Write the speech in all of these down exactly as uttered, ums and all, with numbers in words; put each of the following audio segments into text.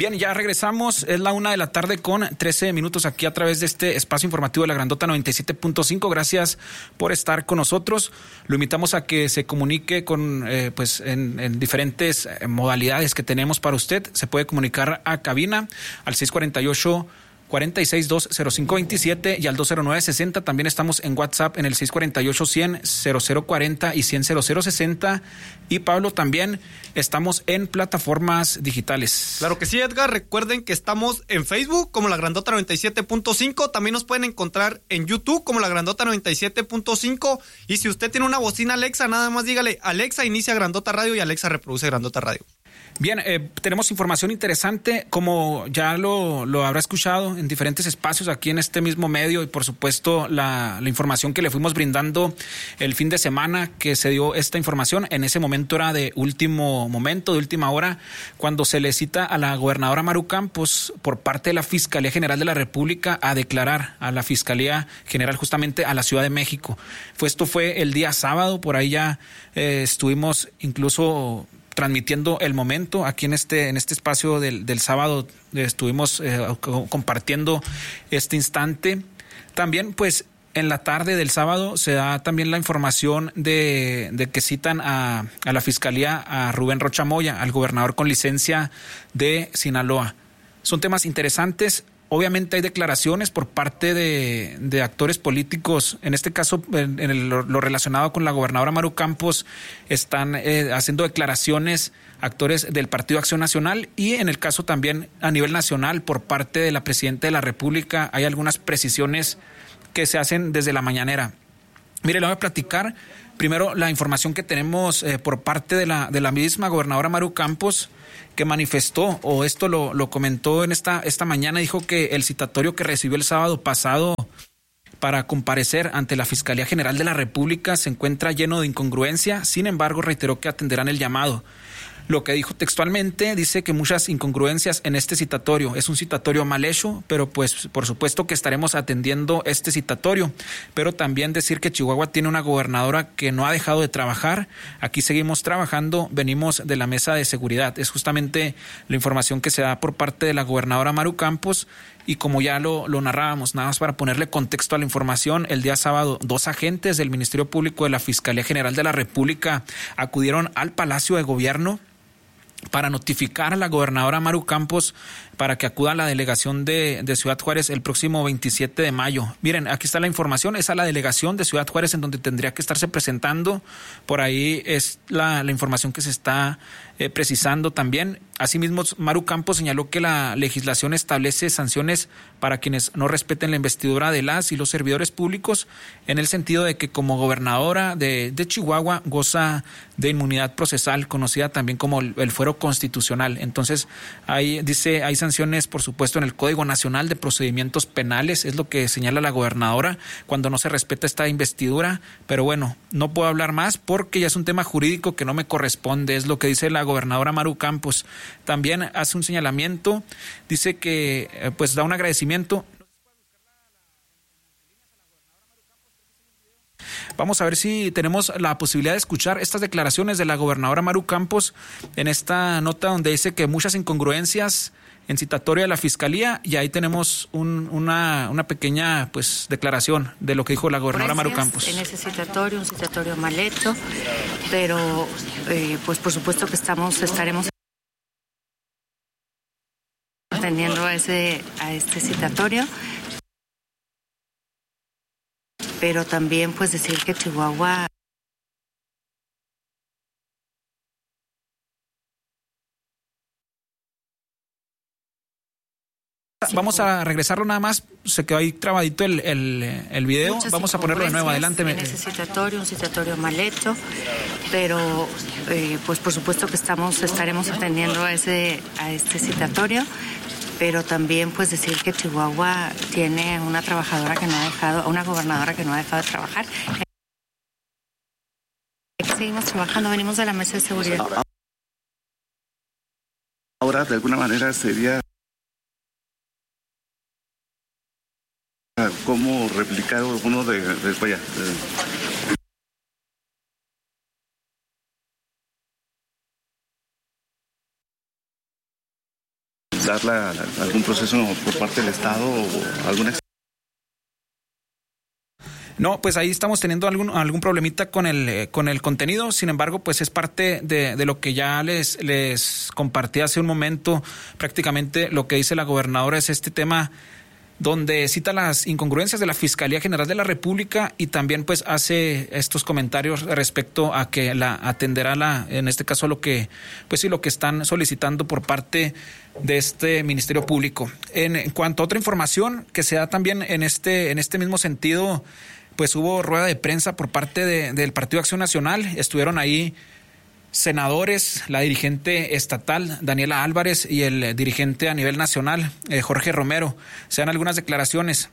Bien, ya regresamos, es la una de la tarde con trece minutos aquí a través de este espacio informativo de la Grandota noventa y siete punto cinco. Gracias por estar con nosotros. Lo invitamos a que se comunique con, eh, pues, en, en diferentes modalidades que tenemos para usted. Se puede comunicar a cabina al seis cuarenta y ocho, cuarenta y seis dos cero cinco veintisiete y al dos cero nueve sesenta. También estamos en WhatsApp en el seis cuarenta y ocho, cien, cero cero cuarenta y cien, cero cero sesenta. Y Pablo, también estamos en plataformas digitales. Claro que sí, Edgar. Recuerden que estamos en Facebook como La Grandota noventa y siete punto cinco. También nos pueden encontrar en YouTube como La Grandota noventa y siete punto cinco. Y si usted tiene una bocina Alexa, nada más dígale: Alexa, inicia Grandota Radio, y Alexa reproduce Grandota Radio. Bien, eh, tenemos información interesante, como ya lo, lo habrá escuchado en diferentes espacios aquí en este mismo medio, y por supuesto la, la información que le fuimos brindando el fin de semana que se dio esta información. En ese momento era de último momento, de última hora, cuando se le cita a la gobernadora Maru Campos por parte de la Fiscalía General de la República a declarar a la Fiscalía General justamente a la Ciudad de México. Fue, esto fue el día sábado, por ahí ya eh, estuvimos incluso transmitiendo el momento aquí en este en este espacio del, del sábado. eh, estuvimos eh, compartiendo este instante. También, pues, en la tarde del sábado se da también la información de, de que citan a, a la Fiscalía a Rubén Rocha Moya, al gobernador con licencia de Sinaloa. Son temas interesantes. Obviamente hay declaraciones por parte de, de actores políticos. En este caso, en, en el, lo relacionado con la gobernadora Maru Campos, están eh, haciendo declaraciones actores del Partido Acción Nacional, y en el caso también a nivel nacional por parte de la Presidenta de la República hay algunas precisiones que se hacen desde la mañanera. Mire, le voy a platicar primero la información que tenemos eh, por parte de la, de la misma gobernadora Maru Campos, que manifestó, o esto lo, lo comentó en esta, esta mañana. Dijo que el citatorio que recibió el sábado pasado para comparecer ante la Fiscalía General de la República se encuentra lleno de incongruencia. Sin embargo, reiteró que atenderán el llamado. Lo que dijo textualmente, dice que muchas incongruencias en este citatorio. Es un citatorio mal hecho, pero pues por supuesto que estaremos atendiendo este citatorio. Pero también decir que Chihuahua tiene una gobernadora que no ha dejado de trabajar. Aquí seguimos trabajando, venimos de la mesa de seguridad. Es justamente la información que se da por parte de la gobernadora Maru Campos. Y como ya lo, lo narrábamos, nada más para ponerle contexto a la información, el día sábado dos agentes del Ministerio Público de la Fiscalía General de la República acudieron al Palacio de Gobierno para notificar a la gobernadora Maru Campos para que acuda a la delegación de, de Ciudad Juárez el próximo veintisiete de mayo. Miren, aquí está la información, es a la delegación de Ciudad Juárez en donde tendría que estarse presentando. Por ahí es la, la información que se está eh, precisando también. Asimismo, Maru Campos señaló que la legislación establece sanciones para quienes no respeten la investidura de las y los servidores públicos, en el sentido de que como gobernadora de, de Chihuahua goza de inmunidad procesal, conocida también como el, el fuero constitucional. Entonces, ahí dice, hay sanciones, por supuesto, en el Código Nacional de Procedimientos Penales, es lo que señala la gobernadora cuando no se respeta esta investidura. Pero bueno, no puedo hablar más porque ya es un tema jurídico que no me corresponde, es lo que dice la gobernadora Maru Campos. También hace un señalamiento, dice que eh, pues da un agradecimiento. Vamos a ver si tenemos la posibilidad de escuchar estas declaraciones de la gobernadora Maru Campos en esta nota donde dice que muchas incongruencias en citatorio de la Fiscalía, y ahí tenemos un, una, una pequeña pues declaración de lo que dijo la gobernadora Maru Campos. En ese citatorio, un citatorio mal hecho, pero eh, pues por supuesto que estamos estaremos atendiendo a ese a este citatorio. Pero también pues decir que Chihuahua Vamos a regresarlo nada más, se quedó ahí trabadito el, el, el video. Muchas Vamos a ponerlo de nuevo, adelante. En ese citatorio, un citatorio mal hecho, pero eh, pues por supuesto que estamos estaremos atendiendo a ese a este citatorio. Pero también pues decir que Chihuahua tiene una trabajadora que no ha dejado, una gobernadora que no ha dejado de trabajar. Seguimos trabajando, venimos de la mesa de seguridad. Ahora de alguna manera sería cómo replicar uno de, de, vaya, de darla a algún proceso por parte del Estado o alguna... No, pues ahí estamos teniendo algún algún problemita con el con el contenido. Sin embargo, pues es parte de, de lo que ya les les compartí hace un momento. Prácticamente lo que dice la gobernadora es este tema donde cita las incongruencias de la Fiscalía General de la República y también pues hace estos comentarios respecto a que la atenderá la, en este caso lo que, pues sí, lo que están solicitando por parte de este Ministerio Público. En, en cuanto a otra información que se da también en este, en este mismo sentido, pues hubo rueda de prensa por parte de, del Partido Acción Nacional. Estuvieron ahí senadores, la dirigente estatal Daniela Álvarez y el dirigente a nivel nacional eh, Jorge Romero. Se dan algunas declaraciones.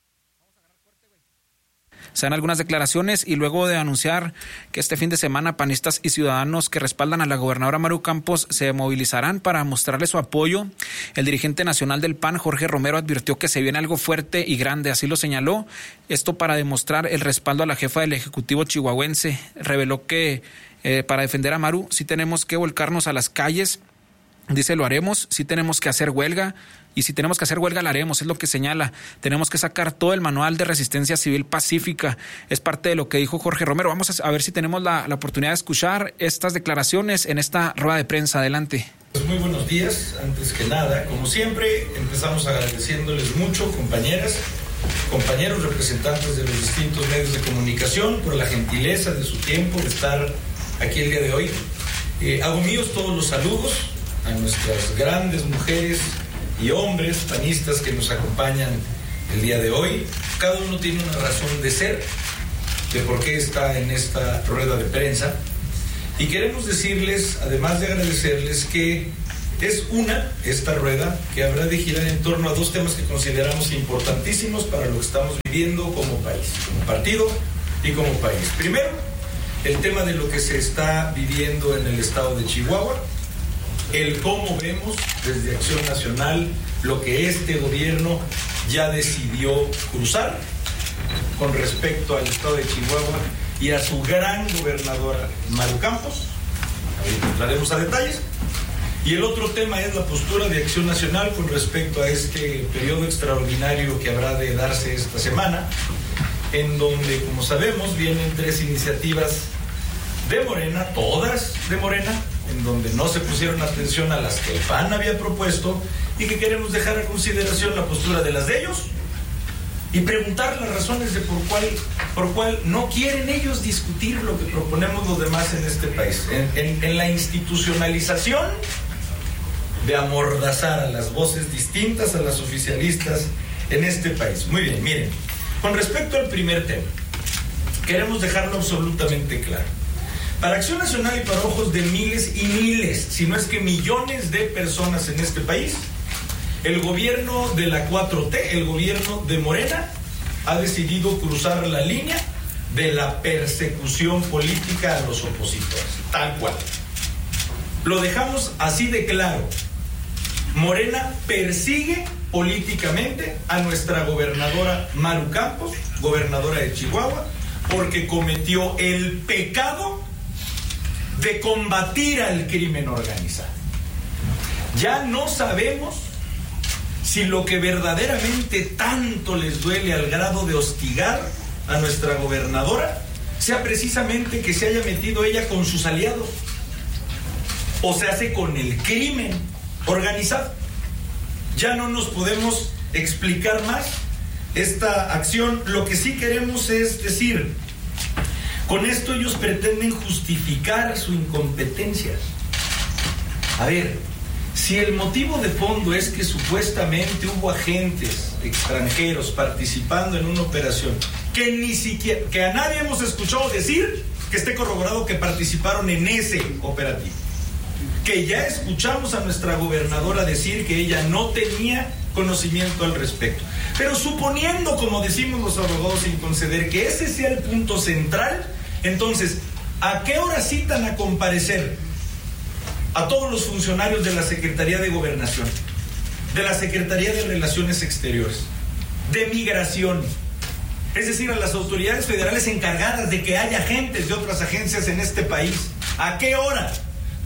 Se dan algunas declaraciones y luego de anunciar que este fin de semana panistas y ciudadanos que respaldan a la gobernadora Maru Campos se movilizarán para mostrarle su apoyo, el dirigente nacional del P A N, Jorge Romero, advirtió que se viene algo fuerte y grande, así lo señaló. Esto para demostrar el respaldo a la jefa del Ejecutivo chihuahuense. Reveló que eh, para defender a Maru sí tenemos que volcarnos a las calles. Dice, lo haremos, sí tenemos que hacer huelga, y si tenemos que hacer huelga, la haremos, es lo que señala. Tenemos que sacar todo el manual de resistencia civil pacífica. Es parte de lo que dijo Jorge Romero. Vamos a ver si tenemos la, la oportunidad de escuchar estas declaraciones en esta rueda de prensa. Adelante. Pues muy buenos días. Antes que nada, como siempre, empezamos agradeciéndoles mucho, compañeras, compañeros representantes de los distintos medios de comunicación, por la gentileza de su tiempo de estar aquí el día de hoy. Eh, hago míos todos los saludos a nuestras grandes mujeres y hombres panistas que nos acompañan el día de hoy. Cada uno tiene una razón de ser, de por qué está en esta rueda de prensa. Y queremos decirles, además de agradecerles, que es una, esta rueda, que habrá de girar en torno a dos temas que consideramos importantísimos para lo que estamos viviendo como país, como partido y como país. Primero, el tema de lo que se está viviendo en el estado de Chihuahua, el cómo vemos desde Acción Nacional lo que este gobierno ya decidió cruzar con respecto al estado de Chihuahua y a su gran gobernadora Maru Campos. Ahorita entraremos a detalles. Y el otro tema es la postura de Acción Nacional con respecto a este periodo extraordinario que habrá de darse esta semana, en donde, como sabemos, vienen tres iniciativas de Morena, todas de Morena, en donde no se pusieron atención a las que el P A N había propuesto y que queremos dejar a consideración la postura de las de ellos y preguntar las razones de por cuál, por cuál no quieren ellos discutir lo que proponemos los demás en este país. En, en, en la institucionalización de amordazar a las voces distintas a las oficialistas en este país. Muy bien, miren, con respecto al primer tema, queremos dejarlo absolutamente claro. Para Acción Nacional y para ojos de miles y miles, si no es que millones de personas en este país, el gobierno de la cuatro T, el gobierno de Morena, ha decidido cruzar la línea de la persecución política a los opositores, tal cual. Lo dejamos así de claro. Morena persigue políticamente a nuestra gobernadora Maru Campos, gobernadora de Chihuahua, porque cometió el pecado de combatir al crimen organizado. Ya no sabemos si lo que verdaderamente tanto les duele al grado de hostigar a nuestra gobernadora sea precisamente que se haya metido ella con sus aliados o se hace con el crimen organizado. Ya no nos podemos explicar más esta acción. Lo que sí queremos es decir, con esto ellos pretenden justificar su incompetencia. A ver, si el motivo de fondo es que supuestamente hubo agentes extranjeros participando en una operación que ni siquiera, que a nadie hemos escuchado decir que esté corroborado que participaron en ese operativo, que ya escuchamos a nuestra gobernadora decir que ella no tenía conocimiento al respecto. Pero suponiendo, como decimos los abogados sin conceder, que ese sea el punto central, entonces, ¿a qué hora citan a comparecer a todos los funcionarios de la Secretaría de Gobernación, de la Secretaría de Relaciones Exteriores, de Migración? Es decir, a las autoridades federales encargadas de que haya agentes de otras agencias en este país. ¿A qué hora?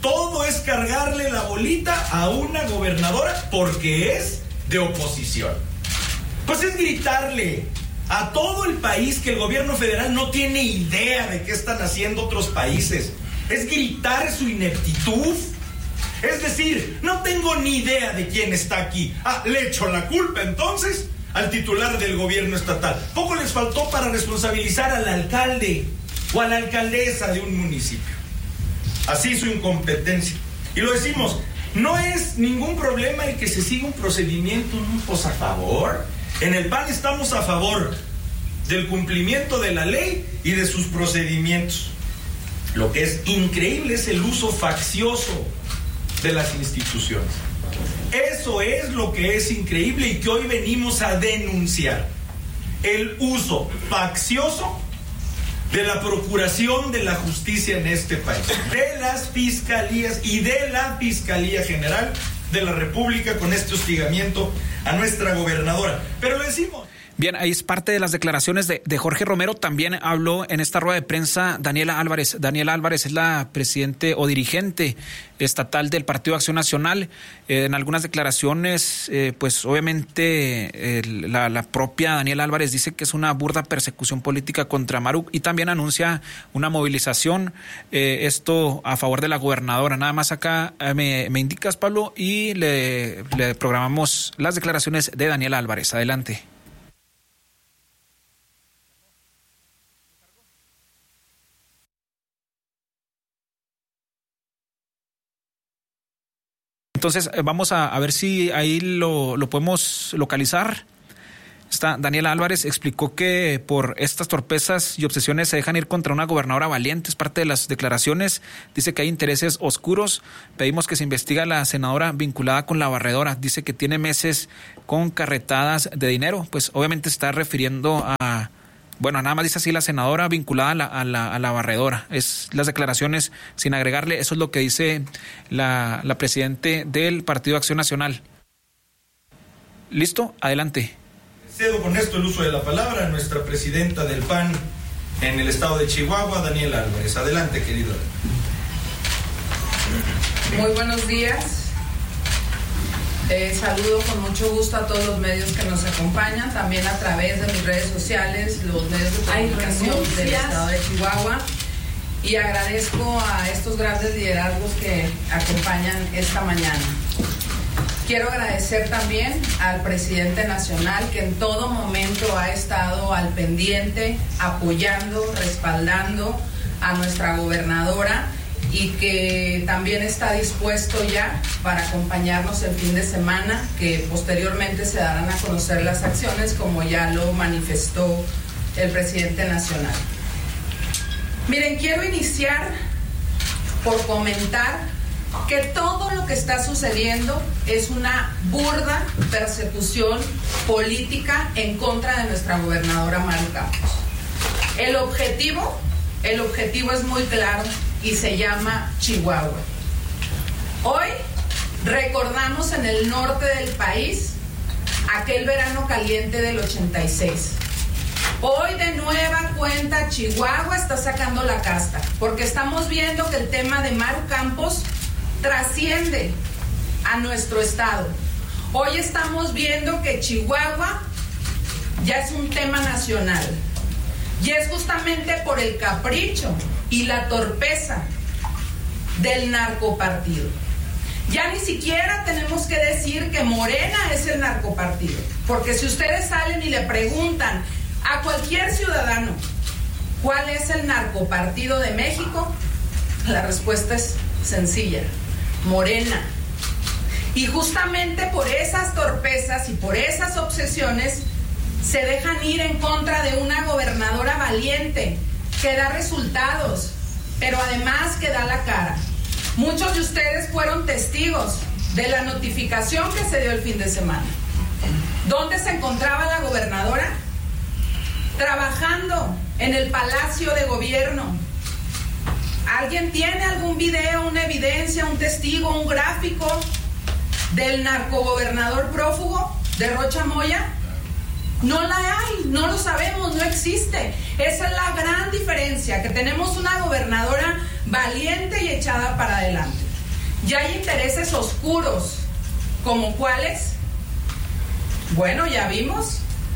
Todo es cargarle la bolita a una gobernadora porque es de oposición. Pues es gritarle a todo el país que el gobierno federal no tiene idea de qué están haciendo otros países. Es gritar su ineptitud. Es decir, no tengo ni idea de quién está aquí. Ah, le echo la culpa entonces al titular del gobierno estatal. Poco les faltó para responsabilizar al alcalde o a la alcaldesa de un municipio. Así su incompetencia. Y lo decimos, no es ningún problema el que se siga un procedimiento, ¿no? Pues a favor. En el P A N estamos a favor del cumplimiento de la ley y de sus procedimientos. Lo que es increíble es el uso faccioso de las instituciones. Eso es lo que es increíble y que hoy venimos a denunciar. El uso faccioso de la procuración de la justicia en este país, de las fiscalías y de la Fiscalía General de la República con este hostigamiento a nuestra gobernadora. Pero lo decimos. Bien, ahí es parte de las declaraciones de, de Jorge Romero. También habló en esta rueda de prensa Daniela Álvarez. Daniela Álvarez es la presidente o dirigente estatal del Partido Acción Nacional. Eh, en algunas declaraciones, eh, pues obviamente eh, la, la propia Daniela Álvarez dice que es una burda persecución política contra Maruc y también anuncia una movilización, eh, esto a favor de la gobernadora. Nada más acá eh, me, me indicas, Pablo, y le, le programamos las declaraciones de Daniela Álvarez. Adelante. Entonces, vamos a, a ver si ahí lo, lo podemos localizar. Esta Daniela Álvarez explicó que por estas torpezas y obsesiones se dejan ir contra una gobernadora valiente. Es parte de las declaraciones. Dice que hay intereses oscuros. Pedimos que se investigue a la senadora vinculada con la barredora. Dice que tiene meses con carretadas de dinero. Pues obviamente se está refiriendo a... Bueno, nada más dice así la senadora vinculada a la, a la, a la barredora. Es las declaraciones sin agregarle. Eso es lo que dice la, la presidente del Partido Acción Nacional. ¿Listo? Adelante. Cedo con esto el uso de la palabra a nuestra presidenta del P A N en el estado de Chihuahua, Daniela Álvarez. Adelante, querido. Muy buenos días. Eh, saludo con mucho gusto a todos los medios que nos acompañan, también a través de mis redes sociales, los medios de comunicación del estado de Chihuahua, y agradezco a estos grandes liderazgos que acompañan esta mañana. Quiero agradecer también al presidente nacional que en todo momento ha estado al pendiente, apoyando, respaldando a nuestra gobernadora, y que también está dispuesto ya para acompañarnos el fin de semana, que posteriormente se darán a conocer las acciones como ya lo manifestó el presidente nacional. Miren, quiero iniciar por comentar que todo lo que está sucediendo es una burda persecución política en contra de nuestra gobernadora Maru Campos. El objetivo, el objetivo es muy claro y se llama Chihuahua. Hoy recordamos en el norte del país aquel verano caliente del ochenta y seis. Hoy de nueva cuenta Chihuahua está sacando la casta, porque estamos viendo que el tema de Maru Campos trasciende a nuestro estado. Hoy estamos viendo que Chihuahua ya es un tema nacional, y es justamente por el capricho y la torpeza del narcopartido. Ya ni siquiera tenemos que decir que Morena es el narcopartido, porque si ustedes salen y le preguntan a cualquier ciudadano cuál es el narcopartido de México, la respuesta es sencilla: Morena. Y justamente por esas torpezas y por esas obsesiones se dejan ir en contra de una gobernadora valiente que da resultados, pero además que da la cara. Muchos de ustedes fueron testigos de la notificación que se dio el fin de semana. ¿Dónde se encontraba la gobernadora? Trabajando en el Palacio de Gobierno. ¿Alguien tiene algún video, una evidencia, un testigo, un gráfico del narcogobernador prófugo de Rocha Moya? No la hay, no lo sabemos, no existe. Esa es la gran diferencia, que tenemos una gobernadora valiente y echada para adelante. Y hay intereses oscuros, ¿como cuáles? Bueno, ya vimos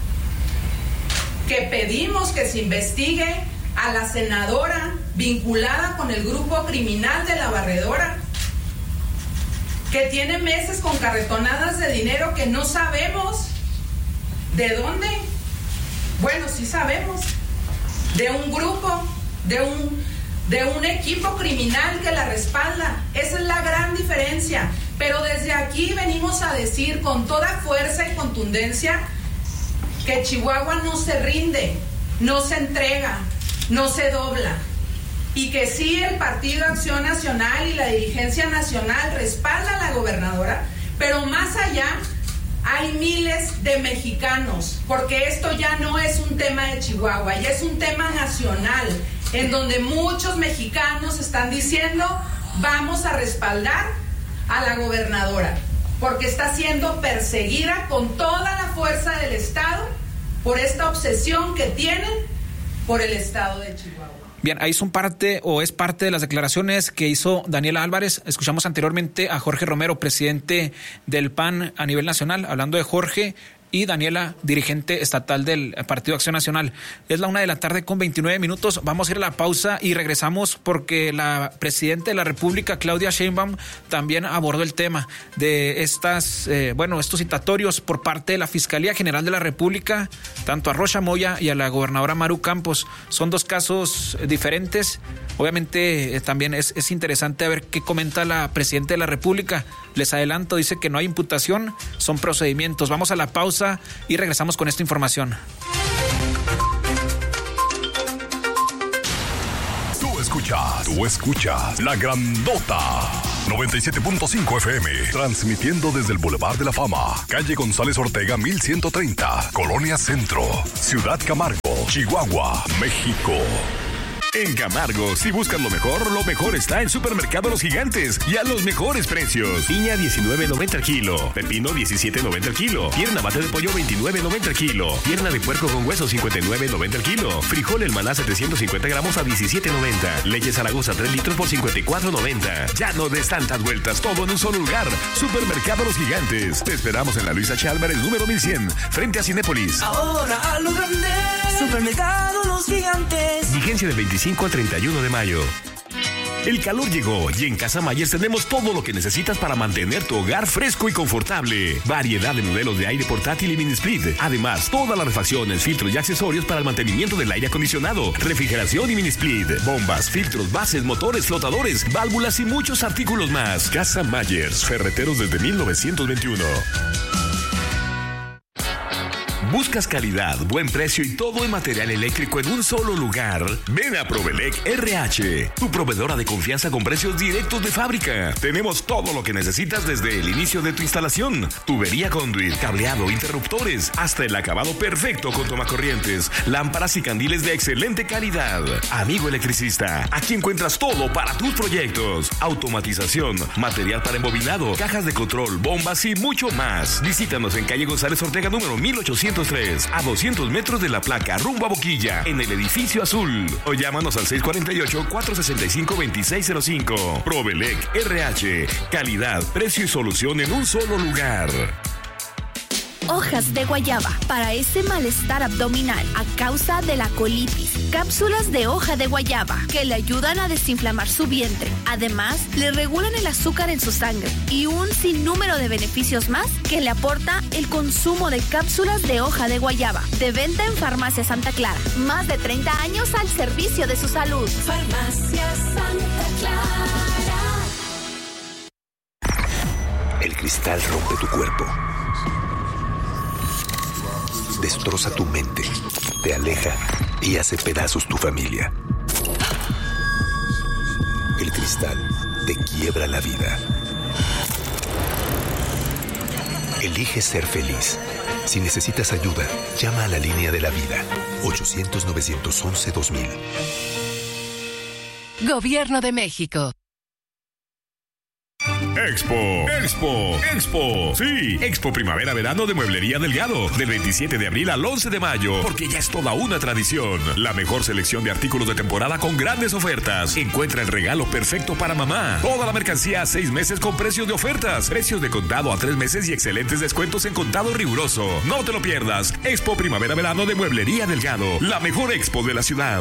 que pedimos que se investigue a la senadora vinculada con el grupo criminal de la Barredora, que tiene meses con carretonadas de dinero que no sabemos de dónde. Bueno, sí sabemos, de un grupo, de un, de un equipo criminal que la respalda. Esa es la gran diferencia. Pero desde aquí venimos a decir con toda fuerza y contundencia que Chihuahua no se rinde, no se entrega, no se dobla. Y que sí, el Partido Acción Nacional y la dirigencia nacional respalda a la gobernadora, pero más allá hay miles de mexicanos, porque esto ya no es un tema de Chihuahua, ya es un tema nacional, en donde muchos mexicanos están diciendo vamos a respaldar a la gobernadora, porque está siendo perseguida con toda la fuerza del Estado por esta obsesión que tienen por el Estado de Chihuahua. Bien, ahí son parte o es parte de las declaraciones que hizo Daniela Álvarez. Escuchamos anteriormente a Jorge Romero, presidente del P A N a nivel nacional, hablando de Jorge, y Daniela, dirigente estatal del Partido Acción Nacional. Es la una de la tarde con veintinueve minutos. Vamos a ir a la pausa y regresamos porque la presidenta de la República, Claudia Sheinbaum, también abordó el tema de estas, eh, bueno, estos citatorios por parte de la Fiscalía General de la República, tanto a Rocha Moya y a la gobernadora Maru Campos. Son dos casos diferentes. Obviamente eh, también es, es interesante ver qué comenta la presidenta de la República. Les adelanto, dice que no hay imputación, son procedimientos. Vamos a la pausa y regresamos con esta información. Tú escuchas, tú escuchas La Grandota noventa y siete punto cinco F M, transmitiendo desde el Boulevard de la Fama, calle González Ortega mil ciento treinta, Colonia Centro, Ciudad Camargo, Chihuahua, México. En Camargo, si buscas lo mejor, lo mejor está en Supermercado Los Gigantes y a los mejores precios. Piña diecinueve noventa el kilo, pepino diecisiete noventa el kilo, pierna bate de pollo veintinueve noventa el kilo, pierna de puerco con hueso cincuenta y nueve noventa el kilo, frijol el maná setecientos cincuenta gramos a diecisiete noventa, leche Zaragoza tres litros por cincuenta y cuatro noventa. Ya no des tantas vueltas, todo en un solo lugar. Supermercado Los Gigantes. Te esperamos en la Luisa Chálvarez número mil cien, frente a Cinépolis. Ahora a lo grande, Supermercado Los Gigantes. Vigencia del veinticinco al treinta y uno de mayo. El calor llegó y en Casa Myers tenemos todo lo que necesitas para mantener tu hogar fresco y confortable. Variedad de modelos de aire portátil y mini split. Además, todas las refacciones, filtros y accesorios para el mantenimiento del aire acondicionado, refrigeración y mini split, bombas, filtros, bases, motores, flotadores, válvulas y muchos artículos más. Casa Myers, ferreteros desde mil novecientos veintiuno. ¿Buscas calidad, buen precio y todo en material eléctrico en un solo lugar? Ven a Provelec R H, tu proveedora de confianza con precios directos de fábrica. Tenemos todo lo que necesitas desde el inicio de tu instalación: tubería conduit, cableado, interruptores, hasta el acabado perfecto con tomacorrientes, lámparas y candiles de excelente calidad. Amigo electricista, aquí encuentras todo para tus proyectos: automatización, material para embobinado, cajas de control, bombas y mucho más. Visítanos en calle González Ortega número mil ochocientos tres, a doscientos metros de la placa, rumbo a Boquilla, en el edificio azul. O llámanos al seis cuatro ocho, cuatro seis cinco, dos seis cero cinco. Provelec R H, calidad, precio y solución en un solo lugar. Hojas de guayaba para ese malestar abdominal a causa de la colitis. Cápsulas de hoja de guayaba que le ayudan a desinflamar su vientre. Además, le regulan el azúcar en su sangre y un sinnúmero de beneficios más que le aporta el consumo de cápsulas de hoja de guayaba. De venta en Farmacia Santa Clara. Más de treinta años al servicio de su salud. Farmacia Santa Clara. El cristal rompe tu cuerpo. Destroza tu mente, te aleja y hace pedazos tu familia. El cristal te quiebra la vida. Elige ser feliz. Si necesitas ayuda, llama a la línea de la vida. ochocientos, novecientos once, dos mil. Gobierno de México. Expo, Expo, Expo. Sí, Expo Primavera-Verano de Mueblería Delgado. Del veintisiete de abril al once de mayo. Porque ya es toda una tradición. La mejor selección de artículos de temporada con grandes ofertas. Encuentra el regalo perfecto para mamá. Toda la mercancía a seis meses con precios de ofertas. Precios de contado a tres meses y excelentes descuentos en contado riguroso. No te lo pierdas. Expo Primavera-Verano de Mueblería Delgado. La mejor expo de la ciudad.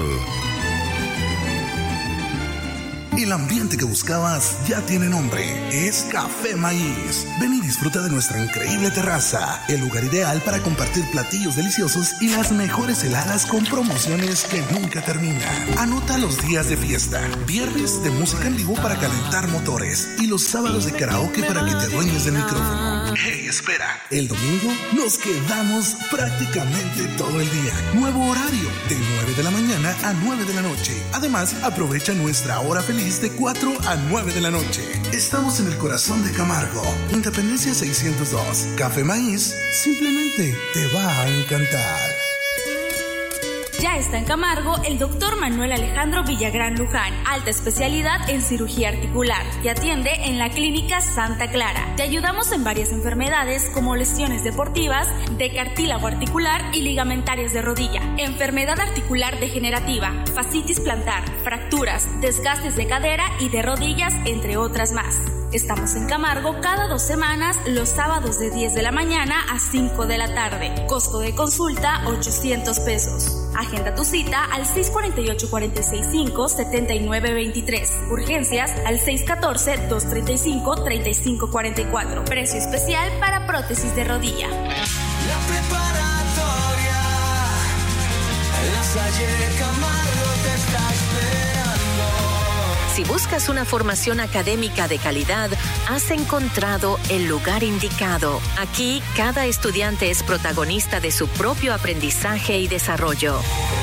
El ambiente que buscabas ya tiene nombre. Es Café Maíz. Ven y disfruta de nuestra increíble terraza. El lugar ideal para compartir platillos deliciosos y las mejores heladas con promociones que nunca terminan. Anota los días de fiesta. Viernes de música en vivo para calentar motores. Y los sábados de karaoke para que te adueñes del micrófono. Hey, espera. El domingo nos quedamos prácticamente todo el día. Nuevo horario. De nueve de la mañana a nueve de la noche. Además, aprovecha nuestra hora feliz de cuatro a nueve de la noche. Estamos en el corazón de Camargo. Independencia seiscientos dos. Café Maíz simplemente te va a encantar. Ya está en Camargo el doctor Manuel Alejandro Villagrán Luján, alta especialidad en cirugía articular, que atiende en la Clínica Santa Clara. Te ayudamos en varias enfermedades como lesiones deportivas, de cartílago articular y ligamentarias de rodilla, enfermedad articular degenerativa, fascitis plantar, fracturas, desgastes de cadera y de rodillas, entre otras más. Estamos en Camargo cada dos semanas, los sábados de diez de la mañana a cinco de la tarde. Costo de consulta ochocientos pesos. Agenda tu cita al seis cuatro ocho, cuatro seis cinco, siete nueve dos tres. Urgencias al seis uno cuatro, dos tres cinco, tres cinco cuatro cuatro. Precio especial para prótesis de rodilla. La preparatoria, La Salle Camargo te está esperando. Si buscas una formación académica de calidad, has encontrado el lugar indicado. Aquí, cada estudiante es protagonista de su propio aprendizaje y desarrollo.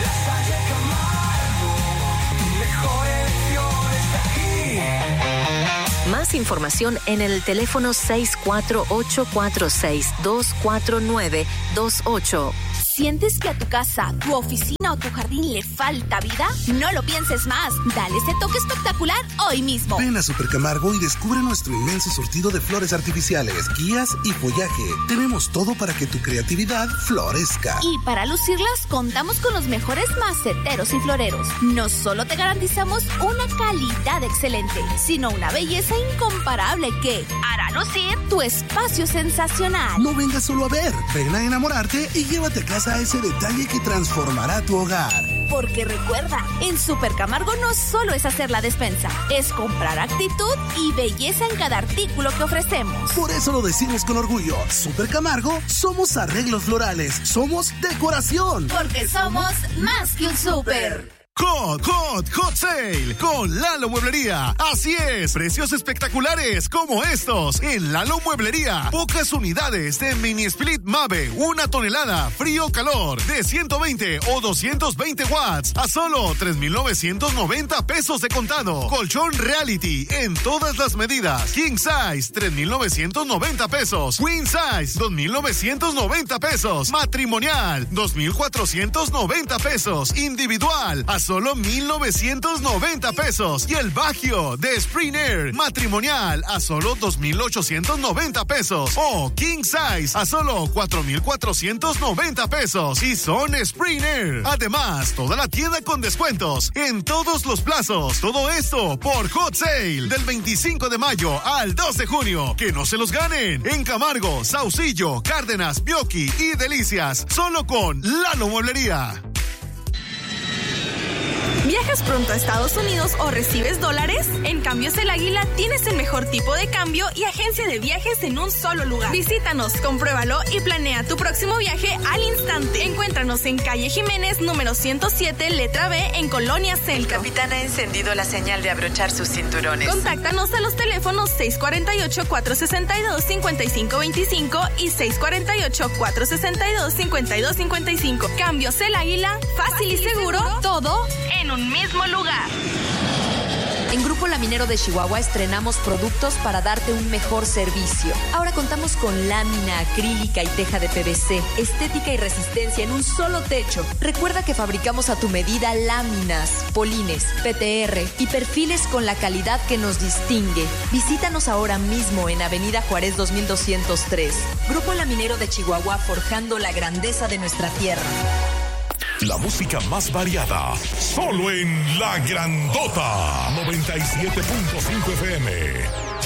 Más información en el teléfono seis cuatro ocho, cuatro seis dos, cuatro nueve dos ocho. ¿Sientes que a tu casa, tu oficina o tu jardín le falta vida? No lo pienses más. Dale ese toque espectacular hoy mismo. Ven a Super Camargo y descubre nuestro inmenso surtido de flores artificiales, guías y follaje. Tenemos todo para que tu creatividad florezca. Y para lucirlas, contamos con los mejores maceteros y floreros. No solo te garantizamos una calidad excelente, sino una belleza incomparable que hará lucir tu espacio sensacional. No vengas solo a ver, ven a enamorarte y llévate a casa a ese detalle que transformará tu hogar. Porque recuerda, en Super Camargo no solo es hacer la despensa, es comprar actitud y belleza en cada artículo que ofrecemos. Por eso lo decimos con orgullo. Super Camargo, somos arreglos florales, somos decoración. Porque somos más que un súper. Hot, hot, hot sale con Lalo Mueblería. Así es, precios espectaculares como estos en Lalo Mueblería. Pocas unidades de mini split Mave, una tonelada, frío-calor, de ciento veinte o doscientos veinte watts a solo tres mil novecientos noventa pesos de contado. Colchón Reality en todas las medidas. King Size, tres mil novecientos noventa pesos. Queen Size, dos mil novecientos noventa pesos. Matrimonial, dos mil cuatrocientos noventa pesos. Individual, a solo mil novecientos noventa pesos. Y el Bagio de Spring Air matrimonial a solo dos mil ochocientos noventa pesos. O King Size a solo cuatro mil cuatrocientos noventa pesos. Y son Spring Air. Además, toda la tienda con descuentos en todos los plazos. Todo esto por Hot Sale del veinticinco de mayo al dos de junio. Que no se los ganen en Camargo, Saucillo, Cárdenas, Bioqui y Delicias. Solo con Lalo Mueblería. ¿Viajas pronto a Estados Unidos o recibes dólares? En Cambios El Águila tienes el mejor tipo de cambio y agencia de viajes en un solo lugar. Visítanos, compruébalo y planea tu próximo viaje al instante. Encuéntranos en calle Jiménez, número ciento siete, letra B, en Colonia Centro. El capitán ha encendido la señal de abrochar sus cinturones. Contáctanos a los teléfonos seis cuatro ocho, cuatro seis dos, cinco cinco dos cinco y seis cuatro ocho, cuatro seis dos, cinco dos cinco cinco. Cambios El Águila, fácil y seguro, todo en un mismo lugar. En Grupo Grupo Laminero de Chihuahua estrenamos productos para darte un mejor servicio. Ahora contamos con lámina, acrílica y teja de P V C, estética y resistencia en un solo techo. Recuerda que fabricamos a tu medida láminas, polines, P T R y perfiles con la calidad que nos distingue. Visítanos ahora mismo en Avenida Juárez dos mil doscientos tres. Grupo Laminero de Chihuahua, forjando la grandeza de nuestra tierra. La música más variada, solo en La Grandota, noventa y siete punto cinco F M.